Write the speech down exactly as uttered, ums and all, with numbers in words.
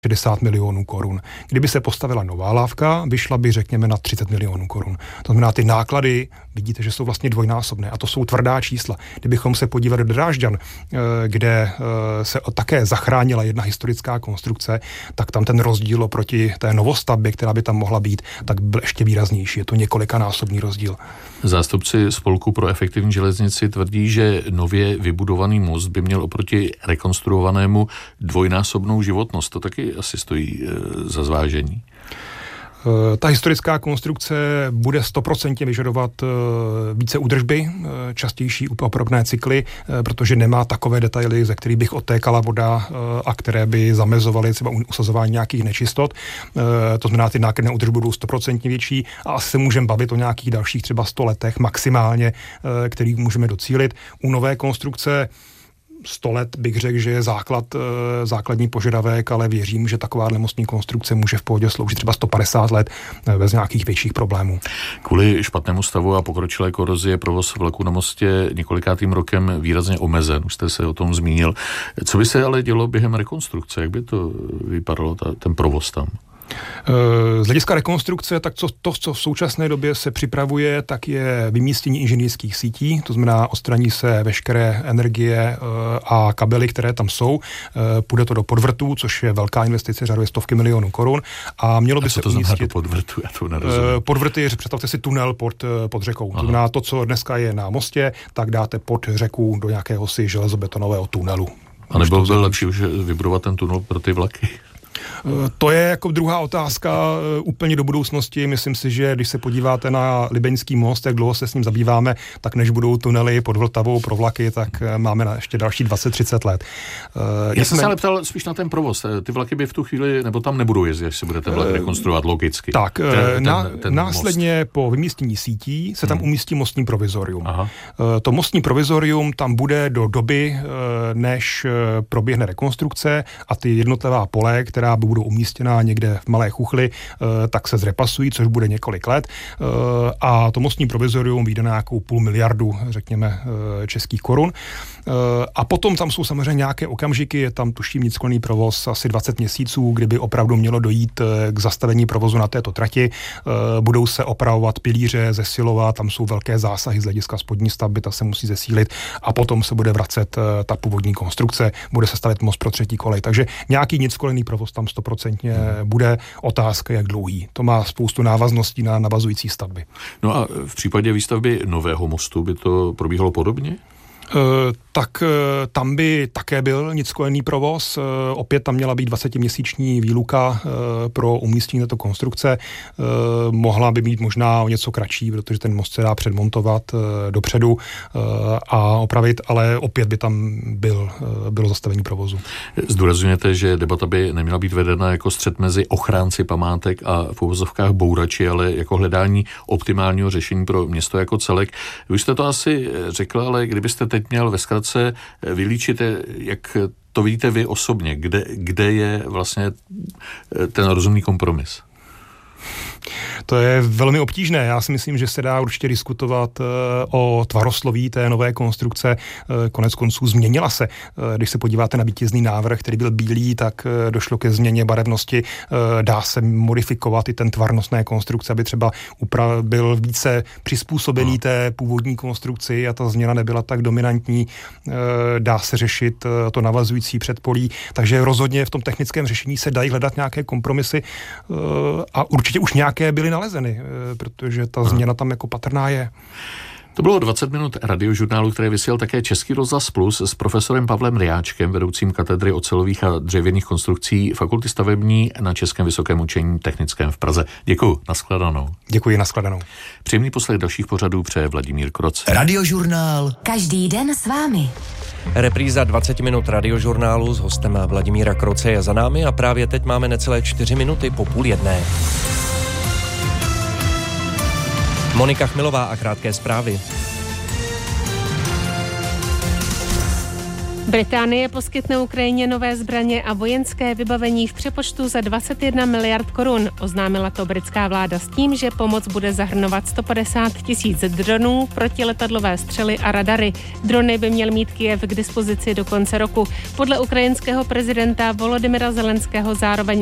šedesát milionů korun. Kdyby se postavila nová lávka, vyšla by řekněme na třicet milionů korun. To znamená, ty náklady, vidíte, že jsou vlastně dvojnásobné a to jsou tvrdá čísla. Kdybychom se podívali do Drážďan, kde se také zachránila jedna historická konstrukce, tak tam ten rozdíl oproti té novostavbě, která by tam mohla být, tak byl ještě výraznější. Je to několikanásobný rozdíl. Zástupci Spolku pro efektivní železnici tvrdí, že nově vybudovaný most by měl oproti rekonstruovanému dvojnásobnou životnost. To taky asi stojí e, za zvážení. Ta historická konstrukce bude stoprocentně vyžadovat více údržby, častější opravné cykly, protože nemá takové detaily, ze kterých bych odtékala voda a které by zamezovaly třeba usazování nějakých nečistot. To znamená, ty náklady na údržbu budou stoprocentně větší a asi se můžeme bavit o nějakých dalších třeba sto letech maximálně, který můžeme docílit. U nové konstrukce sto let bych řekl, že je základ, základní požadavek, ale věřím, že takováhle mostní konstrukce může v pohodě sloužit třeba sto padesát let bez nějakých větších problémů. Kvůli špatnému stavu a pokročilé korozi je provoz vlaku na mostě několikátým rokem výrazně omezen. Už jste se o tom zmínil. Co by se ale dělo během rekonstrukce? Jak by to vypadalo, ta, ten provoz tam? Z hlediska rekonstrukce, tak co, to, co v současné době se připravuje, tak je vymístění inženýrských sítí, to znamená odstraní se veškeré energie a kabely, které tam jsou. Půjde to do podvrtů, což je velká investice, řádově stovky milionů korun. A mělo by a co se to umístit znamená do podvrtu? Já to nerozumím. Podvrty, představte si tunel pod, pod řekou. To znamená to, co dneska je na mostě, tak dáte pod řeku do nějakého si železobetonového tunelu. A nebylo by lepší už vybudovat ten tunel pro ty vlaky? To je jako druhá otázka úplně do budoucnosti. Myslím si, že když se podíváte na Libeňský most, jak dlouho se s ním zabýváme, tak než budou tunely pod Vltavou pro vlaky, tak máme na ještě další dvacet třicet let. Já jsem jsme... se ale ptal spíš na ten provoz. Ty vlaky by v tu chvíli, nebo tam nebudou jezdit, až se bude ten vlak rekonstruovat logicky. Tak, ten, na, ten, ten následně most. Po vymístění sítí se tam hmm. umístí mostní provizorium. Aha. To mostní provizorium tam bude do doby, než proběhne rekonstrukce a ty jednotlivá pole, která budou umístěná někde v Malé Chuchli, tak se zrepasují, což bude několik let. A to mostní provizorium vyjde na nějakou půl miliardu, řekněme, českých korun. A potom tam jsou samozřejmě nějaké okamžiky, je tam tuším nickolný provoz asi dvacet měsíců, kdyby opravdu mělo dojít k zastavení provozu na této trati. Budou se opravovat pilíře, zesilovat, tam jsou velké zásahy z hlediska spodní stavby, ta se musí zesílit a potom se bude vracet ta původní konstrukce, bude se stavět most pro třetí kolej. Takže nějaký nickolný provoz tam sto procent bude, otázka jak dlouhý. To má spoustu návazností na navazující stavby. No a v případě výstavby nového mostu by to probíhalo podobně? Uh, tak uh, tam by také byl nickolenný provoz. Uh, opět tam měla být dvacetiměsíční výluka uh, pro umístění této konstrukce. Uh, mohla by být možná o něco kratší, protože ten most se dá předmontovat uh, dopředu uh, a opravit, ale opět by tam byl, uh, bylo zastavení provozu. Zdůrazňujete, že debata by neměla být vedena jako střet mezi ochránci památek a v uvozovkách bourači, ale jako hledání optimálního řešení pro město jako celek. Vy jste to asi řekl, ale kdybyste teď měl ve zkratce vylíčit, jak to vidíte vy osobně, kde, kde je vlastně ten rozumný kompromis? To je velmi obtížné. Já si myslím, že se dá určitě diskutovat o tvarosloví té nové konstrukce. Konec konců změnila se. Když se podíváte na vítězný návrh, který byl bílý, tak došlo ke změně barevnosti. Dá se modifikovat i ten tvar nosné konstrukce, aby třeba upra- byl více přizpůsobený té původní konstrukci a ta změna nebyla tak dominantní. Dá se řešit to navazující předpolí. Takže rozhodně v tom technickém řešení se dají hledat nějaké kompromisy a určitě už nějaké byly nalezeny, protože ta změna tam jako patrná je. To bylo dvacet minut radiožurnálu, které vysílal také Český rozhlas Plus s profesorem Pavlem Ryáčkem, vedoucím katedry ocelových a dřevěných konstrukcí Fakulty stavební na Českém vysokém učení technickém v Praze. Děkuji, nashledanou. Děkuji, nashledanou. Příjemný poslech dalších pořadů přeje Vladimír Kroc. Radiožurnál. Každý den s vámi. Repríza dvacet minut radiožurnálu s hostem Vladimíra Kroce je za námi a právě teď máme necelé čtyři minuty po půl jedné. Monika Chmilová a krátké zprávy. Británie poskytne Ukrajině nové zbraně a vojenské vybavení v přepočtu za dvacet jedna miliard korun. Oznámila to britská vláda s tím, že pomoc bude zahrnovat sto padesát tisíc dronů, protiletadlové střely a radary. Drony by měl mít Kyjev k dispozici do konce roku. Podle ukrajinského prezidenta Volodymyra Zelenského zároveň